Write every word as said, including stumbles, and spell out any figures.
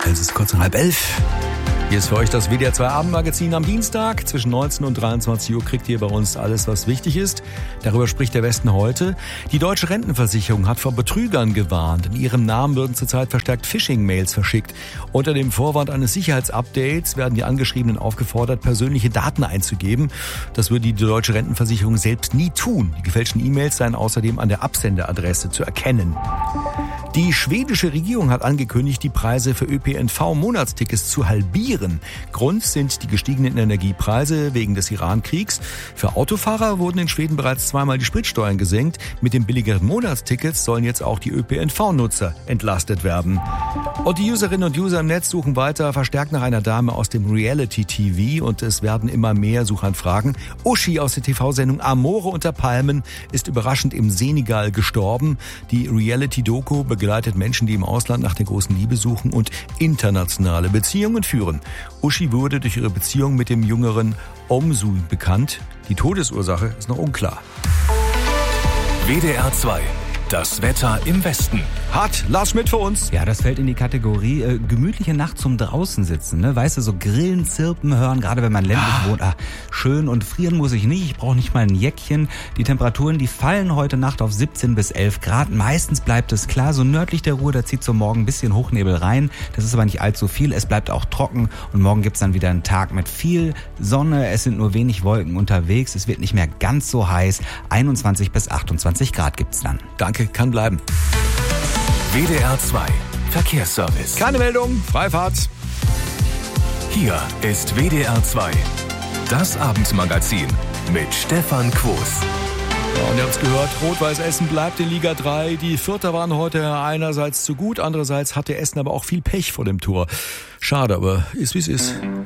Es ist kurz nach halb elf. Hier ist für euch das W D R zwei Abendmagazin am Dienstag. Zwischen neunzehn und dreiundzwanzig Uhr kriegt ihr bei uns alles, was wichtig ist. Darüber spricht der Westen heute. Die Deutsche Rentenversicherung hat vor Betrügern gewarnt. In ihrem Namen würden zurzeit verstärkt Phishing-Mails verschickt. Unter dem Vorwand eines Sicherheitsupdates werden die Angeschriebenen aufgefordert, persönliche Daten einzugeben. Das würde die Deutsche Rentenversicherung selbst nie tun. Die gefälschten E-Mails seien außerdem an der Absenderadresse zu erkennen. Die schwedische Regierung hat angekündigt, die Preise für Ö P N V-Monatstickets zu halbieren. Grund sind die gestiegenen Energiepreise wegen des Iran-Kriegs. Für Autofahrer wurden in Schweden bereits zweimal die Spritsteuern gesenkt. Mit den billigeren Monatstickets sollen jetzt auch die Ö P N V-Nutzer entlastet werden. Und die Userinnen und User im Netz suchen weiter verstärkt nach einer Dame aus dem Reality-T V und es werden immer mehr Suchanfragen. Uschi aus der T V-Sendung Amore unter Palmen ist überraschend im Senegal gestorben. Die Reality-Doku begleitet Menschen, die im Ausland nach der großen Liebe suchen und internationale Beziehungen führen. Uschi wurde durch ihre Beziehung mit dem jüngeren Omsu bekannt. Die Todesursache ist noch unklar. W D R zwei. Das Wetter im Westen. Hat Lars Schmidt für uns. Ja, das fällt in die Kategorie äh, gemütliche Nacht zum draußen sitzen. Ne? Weißt du, so Grillen, Zirpen hören, gerade wenn man ländlich ah. wohnt. Ah, schön, und frieren muss ich nicht. Ich brauche nicht mal ein Jäckchen. Die Temperaturen, die fallen heute Nacht auf siebzehn bis elf Grad. Meistens bleibt es klar. So nördlich der Ruhr, da zieht so morgen ein bisschen Hochnebel rein. Das ist aber nicht allzu viel. Es bleibt auch trocken. Und morgen gibt's dann wieder einen Tag mit viel Sonne. Es sind nur wenig Wolken unterwegs. Es wird nicht mehr ganz so heiß. einundzwanzig bis achtundzwanzig Grad gibt's dann. Danke, kann bleiben. W D R zwei Verkehrsservice. Keine Meldung, Freifahrt. Hier ist W D R zwei. Das Abendmagazin mit Stefan Quos. Ja, und ihr habt's gehört, Rot-Weiß Essen bleibt in Liga drei. Die Vierter waren heute einerseits zu gut, andererseits hatte Essen aber auch viel Pech vor dem Tor. Schade, aber ist wie es ist.